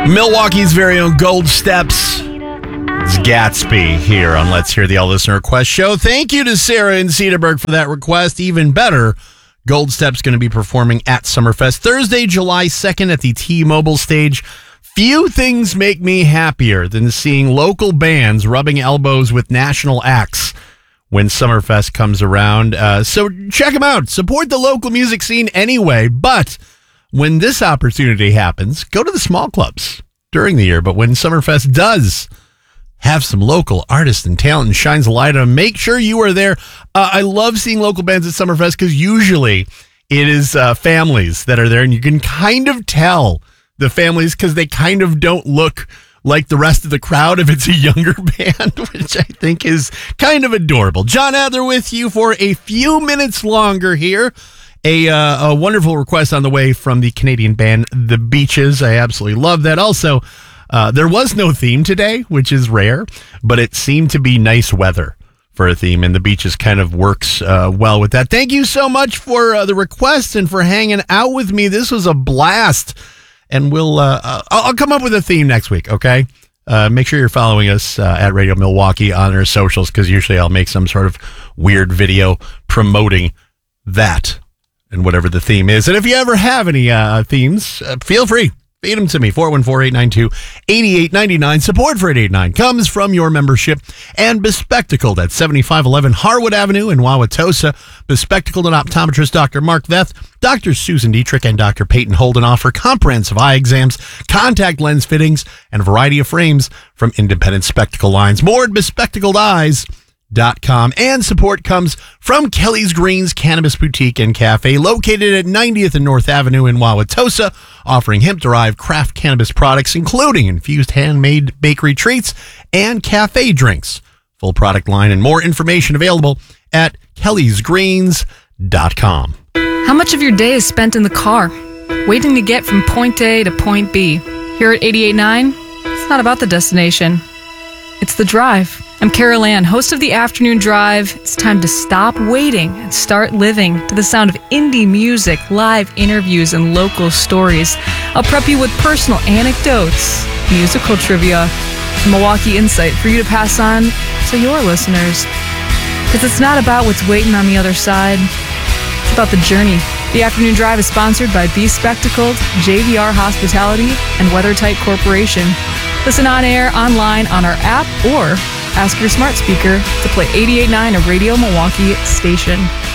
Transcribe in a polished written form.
Milwaukee's very own Gold Steps. It's Gatsby here on Let's Hear the All Listener Request Show. Thank you to Sarah in Cedarburg for that request. Even better, Gold Steps going to be performing at Summerfest Thursday, July 2nd at the T-Mobile stage. Few things make me happier than seeing local bands rubbing elbows with national acts when Summerfest comes around. So check them out. Support the local music scene anyway. But when this opportunity happens, go to the small clubs during the year. But when Summerfest does have some local artists and talent and shines a light on them, make sure you are there. I love seeing local bands at Summerfest because usually it is families that are there, and you can kind of tell the families because they kind of don't look like the rest of the crowd if it's a younger band, which I think is kind of adorable. John Adler with you for a few minutes longer here. A wonderful request on the way from the Canadian band The Beaches. I absolutely love that. Also, there was no theme today, which is rare, but it seemed to be nice weather for a theme, and The Beaches kind of works well with that. Thank you so much for the request and for hanging out with me. This was a blast, and I'll come up with a theme next week, okay? Make sure you're following us at Radio Milwaukee on our socials, because usually I'll make some sort of weird video promoting that and whatever the theme is. And if you ever have any themes, feel free. Feed them to me, 414-892-8899. Support for 889 comes from your membership and Bespectacled at 7511 Harwood Avenue in Wauwatosa. Bespectacled and optometrist Dr. Mark Veth, Dr. Susan Dietrich, and Dr. Peyton Holden offer comprehensive eye exams, contact lens fittings, and a variety of frames from independent spectacle lines. More at bespectacledeyes.com. And support comes from Kelly's Greens Cannabis Boutique and Cafe, located at 90th and North Avenue in Wauwatosa, offering hemp-derived craft cannabis products, including infused handmade bakery treats and cafe drinks. Full product line and more information available at kellysgreens.com. How much of your day is spent in the car, waiting to get from point A to point B? Here at 88.9, it's not about the destination. It's the drive. I'm Carol Ann, host of the Afternoon Drive. It's time to stop waiting and start living to the sound of indie music, live interviews, and local stories. I'll prep you with personal anecdotes, musical trivia, and Milwaukee insight for you to pass on to your listeners. Because it's not about what's waiting on the other side. It's about the journey. The Afternoon Drive is sponsored by Bespectacled, JVR Hospitality, and WeatherTight Corporation. Listen on air, online, on our app, or ask your smart speaker to play 88.9, a Radio Milwaukee station.